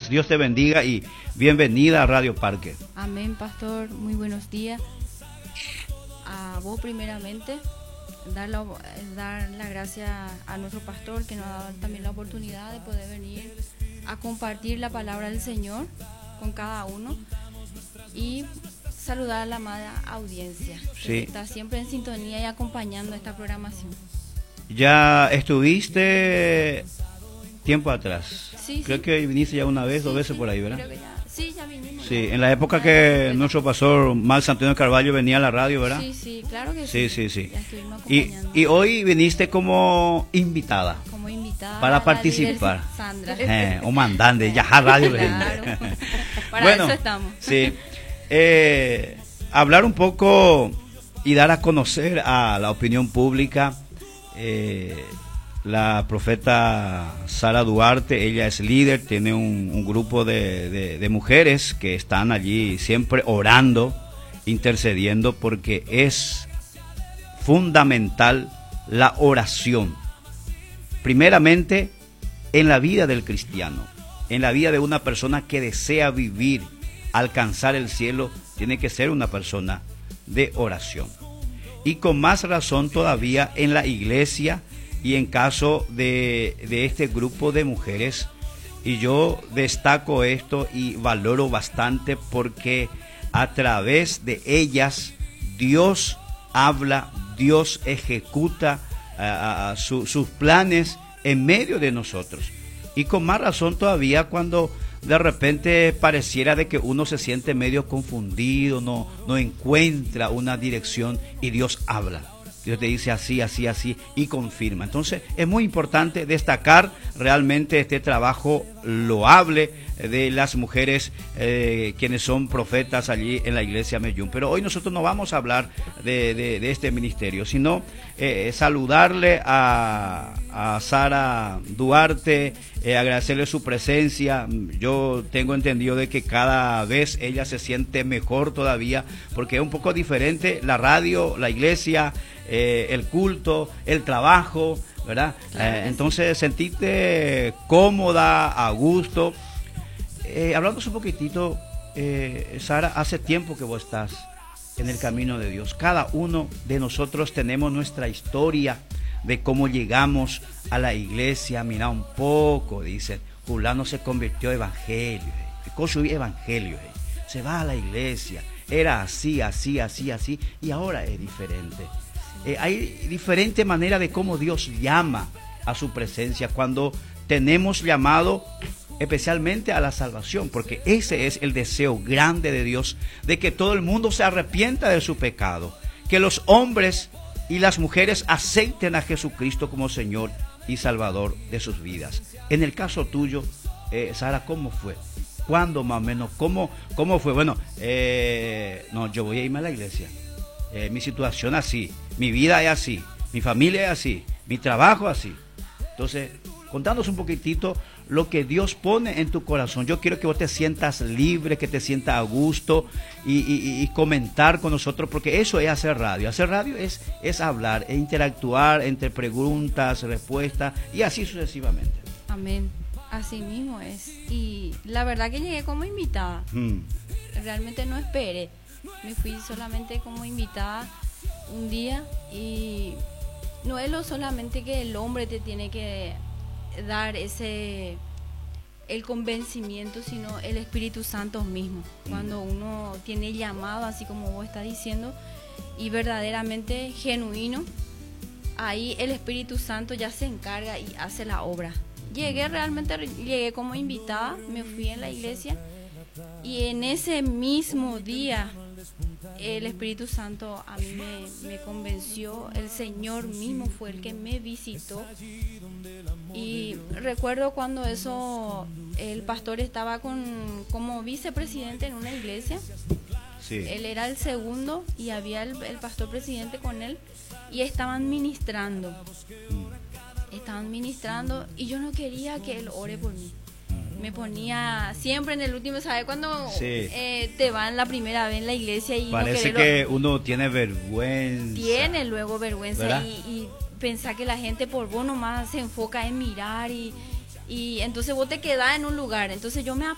bendiciones. Dios te bendiga y bienvenida a Radio Parque. Amén, pastor. Muy buenos días. A vos primeramente, dar la gracia a nuestro pastor que nos ha dado también la oportunidad de poder venir a compartir la palabra del Señor con cada uno y saludar a la amada audiencia que está siempre en sintonía y acompañando esta programación. Ya estuviste tiempo atrás. Sí, creo que viniste ya una vez, dos veces por ahí, ¿verdad? Creo que ya vinimos. Sí, en la época que nuestro pastor Max Antonio Carvalho venía a la radio, ¿verdad? Sí, claro que sí. Ya estuvimos acompañando. Y hoy viniste como invitada. Para participar. Sandra. O mandante, ya radio. Claro. Para bueno, eso estamos. Sí. Hablar un poco y dar a conocer a la opinión pública la profeta Sara Duarte. Ella es líder, tiene un grupo de mujeres que están allí siempre orando, intercediendo, porque es fundamental la oración. Primeramente, en la vida del cristiano, en la vida de una persona que desea vivir, alcanzar el cielo, tiene que ser una persona de oración. Y con más razón todavía en la iglesia y en caso de este grupo de mujeres. Y yo destaco esto y valoro bastante porque a través de ellas Dios habla, Dios ejecuta sus planes en medio de nosotros. Y con más razón todavía cuando de repente pareciera de que uno se siente medio confundido, no encuentra una dirección, y Dios habla. Dios te dice así, así, así, y confirma. Entonces es muy importante destacar realmente este trabajo loable de las mujeres quienes son profetas allí en la iglesia Meyún. Pero hoy nosotros no vamos a hablar de este ministerio, sino saludarle a Sara Duarte, agradecerle su presencia. Yo tengo entendido de que cada vez ella se siente mejor todavía, porque es un poco diferente la radio, la iglesia, el culto, el trabajo, ¿verdad? Claro, entonces sentirte cómoda, a gusto. Hablando un poquitito, Sara, hace tiempo que vos estás en el camino de Dios. Cada uno de nosotros tenemos nuestra historia de cómo llegamos a la iglesia. Mira un poco, dicen, fulano se convirtió a evangelio, se va a la iglesia, era así, y ahora es diferente. Hay diferente manera de cómo Dios llama a su presencia cuando tenemos llamado especialmente a la salvación, porque ese es el deseo grande de Dios, de que todo el mundo se arrepienta de su pecado, que los hombres y las mujeres acepten a Jesucristo como Señor y Salvador de sus vidas. En el caso tuyo, Sara, ¿cómo fue? ¿Cuándo más o menos? ¿Cómo fue? Bueno, yo voy a irme a la iglesia. Mi situación así, mi vida es así, mi familia es así, mi trabajo es así. Entonces, contándonos un poquitito lo que Dios pone en tu corazón. Yo quiero que vos te sientas libre, que te sientas a gusto y comentar con nosotros, porque eso es hacer radio. Hacer radio es hablar, es interactuar entre preguntas, respuestas y así sucesivamente. Amén. Así mismo es. Y la verdad que llegué como invitada. Realmente no esperé. Me fui solamente como invitada un día, y no es lo solamente que el hombre te tiene que dar el convencimiento, sino el Espíritu Santo mismo. Cuando uno tiene llamado, así como vos estás diciendo, y verdaderamente genuino, ahí el Espíritu Santo ya se encarga y hace la obra. Llegué como invitada, me fui en la iglesia, y en ese mismo día el Espíritu Santo a mí me convenció. El Señor mismo fue el que me visitó. Y recuerdo cuando el pastor estaba como vicepresidente en una iglesia. Sí. Él era el segundo y había el pastor presidente con él, y estaban ministrando. Y yo no quería que él ore por mí. Me ponía siempre en el último, ¿sabes? Cuando te van la primera vez en la iglesia y parece que uno tiene vergüenza. Tiene luego vergüenza y pensar que la gente por vos nomás se enfoca en mirar y entonces vos te quedás en un lugar. Entonces yo me